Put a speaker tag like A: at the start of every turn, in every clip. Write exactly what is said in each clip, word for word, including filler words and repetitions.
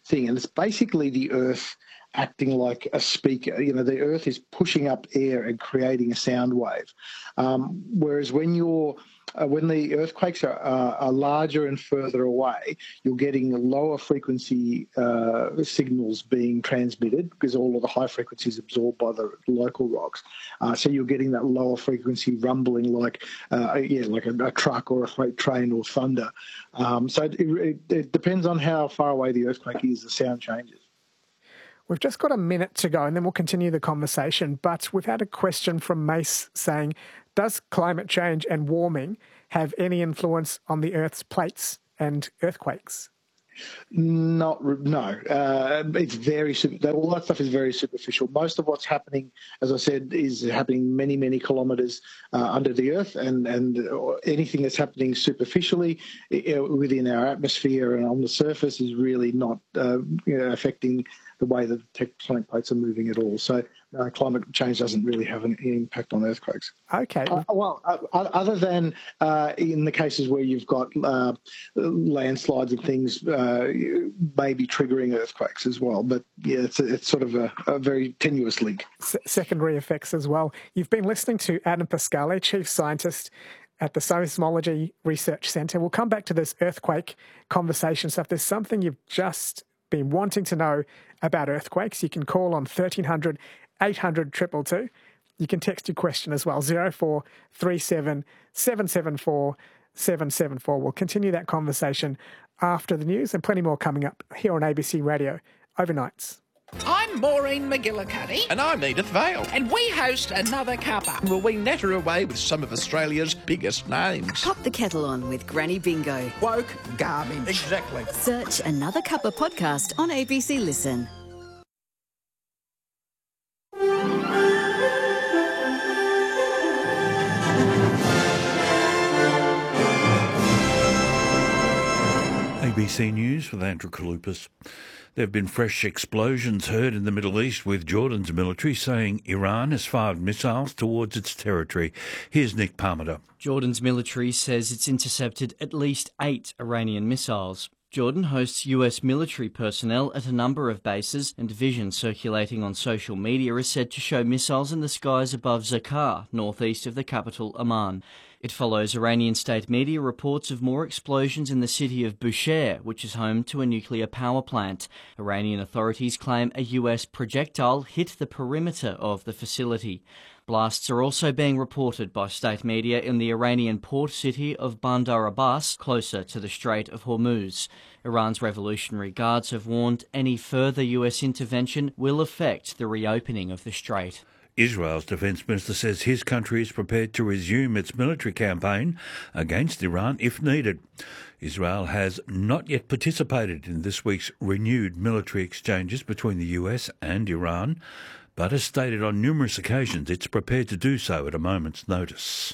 A: thing, and it's basically the Earth acting like a speaker. You know, the Earth is pushing up air and creating a sound wave. Um, whereas when you're uh, when the earthquakes are, uh, are larger and further away, you're getting lower frequency uh, signals being transmitted because all of the high frequencies absorbed by the local rocks. Uh, so you're getting that lower frequency rumbling, like uh, yeah, like a, a truck or a freight train or thunder. Um, so it, it, it depends on how far away the earthquake is. The sound changes.
B: We've just got a minute to go and then we'll continue the conversation. But we've had a question from Mace saying, does climate change and warming have any influence on the Earth's plates and earthquakes?
A: Not no. Uh, it's very all that stuff is very superficial. Most of what's happening, as I said, is happening many many kilometres uh, under the earth, and and anything that's happening superficially uh, within our atmosphere and on the surface is really not uh, you know, affecting the way that tectonic plates are moving at all. So uh, climate change doesn't really have an impact on earthquakes.
B: Okay.
A: Uh, well, uh, other than uh, in the cases where you've got uh, landslides and things, uh, maybe triggering earthquakes as well. But yeah, it's, a, it's sort of a, a very tenuous link.
B: S- secondary effects as well. You've been listening to Adam Pascale, Chief Scientist at the Seismology Research Centre. We'll come back to this earthquake conversation. So if there's something you've just been wanting to know about earthquakes, you can call on thirteen hundred, eight hundred, two two two. You can text your question as well, zero four three seven, seven seven four, seven seven four. We'll continue that conversation after the news and plenty more coming up here on A B C Radio Overnights.
C: I'm Maureen McGillicuddy.
D: And I'm Edith Vale.
C: And we host Another Cuppa.
D: Will we natter away with some of Australia's biggest names?
E: Pop the kettle on with Granny Bingo.
D: Woke garbage.
F: Exactly.
E: Search Another Cuppa podcast on A B C Listen.
G: A B C News with Andrew Kalupas. There have been fresh explosions heard in the Middle East, with Jordan's military saying Iran has fired missiles towards its territory. Here's Nick Parmenter.
H: Jordan's military says it's intercepted at least eight Iranian missiles. Jordan hosts U S military personnel at a number of bases, and vision circulating on social media is said to show missiles in the skies above Zakar, northeast of the capital Amman. It follows Iranian state media reports of more explosions in the city of Bushehr, which is home to a nuclear power plant. Iranian authorities claim a U S projectile hit the perimeter of the facility. Blasts are also being reported by state media in the Iranian port city of Bandar Abbas, closer to the Strait of Hormuz. Iran's Revolutionary Guards have warned any further U S intervention will affect the reopening of the strait.
G: Israel's defence minister says his country is prepared to resume its military campaign against Iran if needed. Israel has not yet participated in this week's renewed military exchanges between the U S and Iran, but has stated on numerous occasions it's prepared to do so at a moment's notice.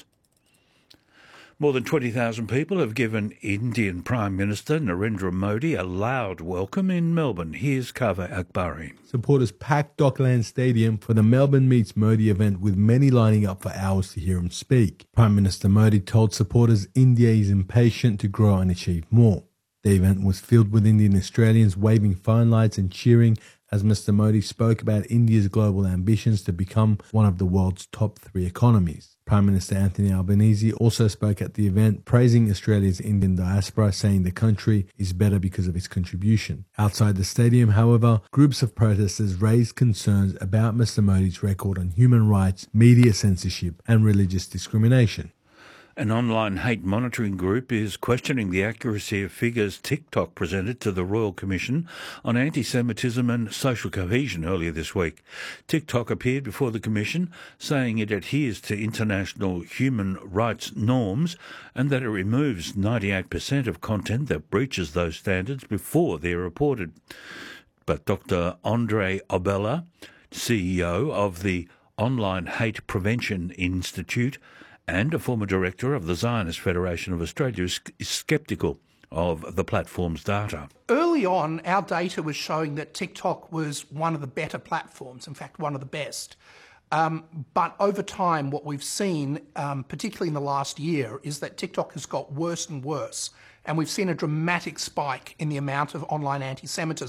G: More than twenty thousand people have given Indian Prime Minister Narendra Modi a loud welcome in Melbourne. Here's Kaveh Akbari.
I: Supporters packed Dockland Stadium for the Melbourne Meets Modi event, with many lining up for hours to hear him speak. Prime Minister Modi told supporters India is impatient to grow and achieve more. The event was filled with Indian Australians waving phone lights and cheering as Mister Modi spoke about India's global ambitions to become one of the world's top three economies. Prime Minister Anthony Albanese also spoke at the event, praising Australia's Indian diaspora, saying the country is better because of its contribution. Outside the stadium, however, groups of protesters raised concerns about Mister Modi's record on human rights, media censorship and religious discrimination.
G: An online hate monitoring group is questioning the accuracy of figures TikTok presented to the Royal Commission on anti-Semitism and social cohesion earlier this week. TikTok appeared before the Commission, saying it adheres to international human rights norms and that it removes ninety-eight percent of content that breaches those standards before they're reported. But Doctor Andre Obella, C E O of the Online Hate Prevention Institute, and a former director of the Zionist Federation of Australia, is sceptical of the platform's data.
F: Early on, our data was showing that TikTok was one of the better platforms, in fact, one of the best. Um, but over time, what we've seen, um, particularly in the last year, is that TikTok has got worse and worse. And we've seen a dramatic spike in the amount of online anti-Semitism.